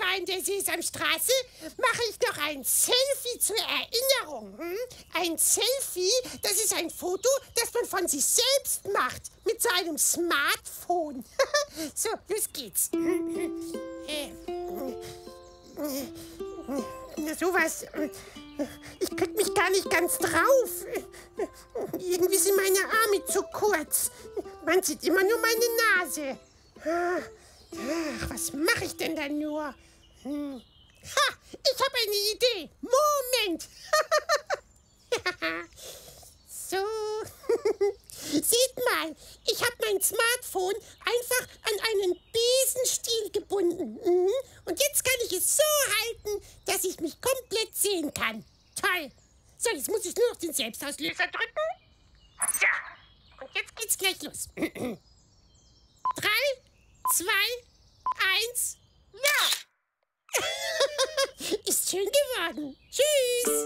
Mal in der Sesamstraße mache ich noch ein Selfie zur Erinnerung. Ein Selfie, das ist ein Foto, das man von sich selbst macht. Mit seinem Smartphone. So, los geht's. Na, sowas. Ich krieg mich gar nicht ganz drauf. Irgendwie sind meine Arme zu kurz. Man sieht immer nur meine Nase. Ach, was mache ich denn da nur? Ha, ich habe eine Idee. Moment. So. Seht mal, ich habe mein Smartphone einfach an einen Besenstiel gebunden. Und jetzt kann ich es so halten, dass ich mich komplett sehen kann. Toll. So, jetzt muss ich nur noch den Selbstauslöser drücken. So, und jetzt geht's gleich los. 3, 2, 1, ja! Ist schön geworden. Tschüss.